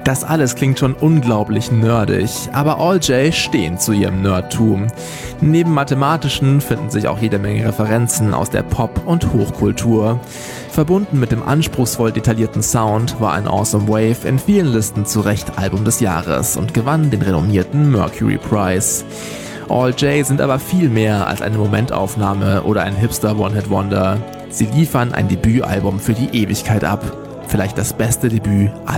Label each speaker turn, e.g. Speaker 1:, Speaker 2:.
Speaker 1: Das alles klingt schon unglaublich nerdig, aber All J stehen zu ihrem Nerdtum. Neben mathematischen finden sich auch jede Menge Referenzen aus der Pop- und Hochkultur. Verbunden mit dem anspruchsvoll detaillierten Sound war ein Awesome Wave in vielen Listen zu Recht Album des Jahres und gewann den renommierten Mercury Prize. All J sind aber viel mehr als eine Momentaufnahme oder ein Hipster One-Hit-Wonder. Sie liefern ein Debütalbum für die Ewigkeit ab. Vielleicht das beste Debüt aller